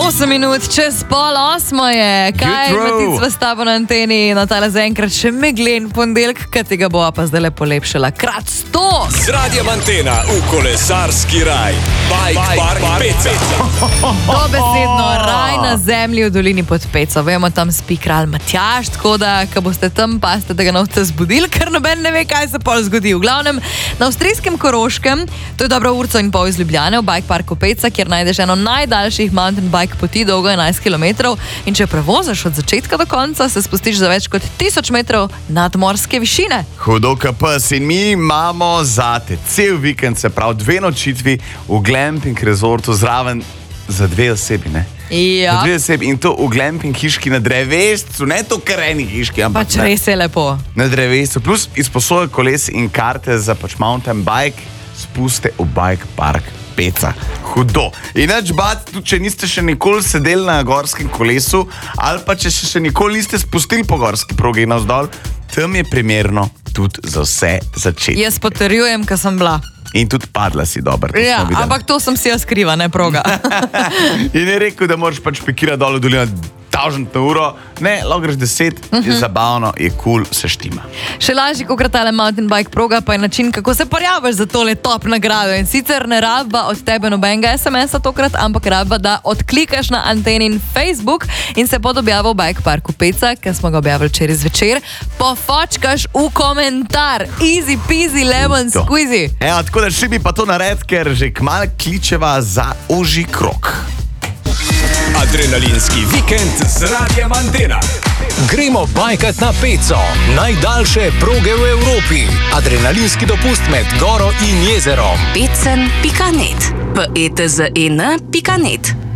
8 minut čez 7:30 je. Kaj je Matic v stavu na anteni? Natale zaenkrat še meglen ponedeljek, ki ga bo pa zdaj lepo lepšala. Krat 100! Z Radiem Antena v kolesarski raj. Bike Park Peca. Dobesedno raj na zemlji v dolini pod Peco. Vemo, tam spi kralj Matjaž, tako da, ko boste tam, paste, da ga novce zbudili, ker noben ne ve, kaj se pol zgodi. V glavnem, na avstrijskem Koroškem, to je dobro urco in pol iz Ljubljane, v Bike Parku Peca, kjer najdeš eno najdaljših mountain bike poti, dolgo 11 km, in če prevoziš od začetka do konca, se spustiš za več kot 1000 metrov nadmorske višine. Hudo KPS in mi imamo zate cel vikend, se pravi 2 nočitvi v glamping resortu zraven za 2 osebi, ne? Ja. Za 2 osebi in to v glamping hiški na drevescu, ne to kareni hiški, ampak Pač res je lepo. na drevescu, plus izposoja koles in karte za pač mountain bike, spuste v Bike Park Peca. Hudo. In nič bat, tudi če niste še nikoli sedeli na gorskem kolesu, ali pa če še nikoli niste spustili po gorski progi navzdol, tam je primerno tudi za vse začeti. Jaz potrjujem, ker sem bila. In tudi padla si dobro. Ja, ampak to sem si jaz kriva, ne proga. In je rekel, da moraš pač pikirati dol v dolino 1000 na uro. Ne, lahko greš 10, je zabavno, je cool, se štima. Še lažji kot tale mountain bike proga pa je način, kako se porjaviš za tole top nagrado. In sicer ne rabba od tebe nobenega SMS-a tokrat, ampak rabba, da odklikaš na Antenin Facebook in se pod objavo v Bike Parku Peca, ki smo ga objavili včeraj zvečer, pofočkaš v komentar. Easy peasy lemon squeezy. Evo, tako da še bi pa to nared, ker že kmalu kličeva za ožji krog. Adrenalinski vikend z Radiem Antena. Gremo bajkat na Peco, najdaljše proge v Evropi. Adrenalinski dopust med goro in jezerom. Pecen.net. petzen.net